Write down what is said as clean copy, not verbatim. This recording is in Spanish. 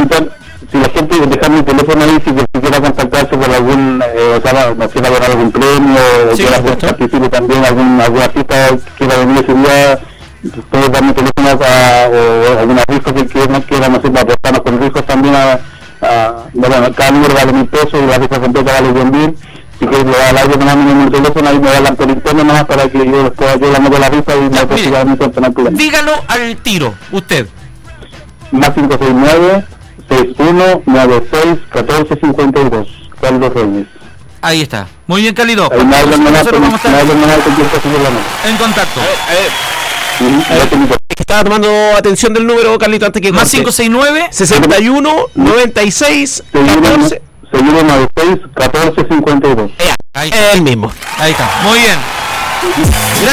si la gente deja mi teléfono ahí, si quiera contactarse por algún, o sea, no quiera ganar algún premio, o quiera participar también algún artista que quiera venir ese día, puede dar mi teléfono o alguna rifa que quiera, no sé, para aportarnos con rifas también bueno, cada número vale 1.000 pesos y la rifa completa vale 10.000. Si quieres le da al aire con mi teléfono, ahí me hablan por internet nomás para que yo después yo la meto la rifa y me consiga mi cuenta, no hay problema. Dígalo al tiro, usted. Más 569-6196-1452. Carlos Reyes. Ahí está. Muy bien, Carlito. Nosotros vamos a estar en contacto. Estaba tomando atención del número, Carlito, antes que más 569-61-96-14. 6196-1452. Ahí El mismo. Ahí está. Muy bien.